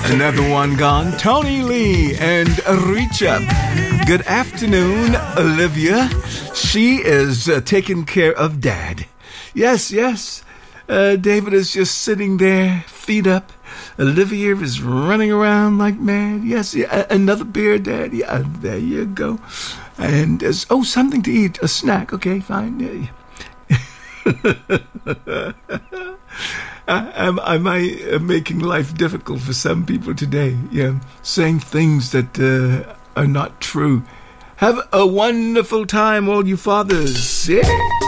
Another one gone. Tony Lee and Richa. Good afternoon, Olivia. She is taking care of Dad. Yes. David is just sitting there, feet up. Olivia is running around like mad. Yes, another beer, Dad. Yeah, there you go. And something to eat, a snack. Okay, fine. Yeah. Am I making life difficult for some people today? Yeah, saying things that are not true. Have a wonderful time, all you fathers. Yeah.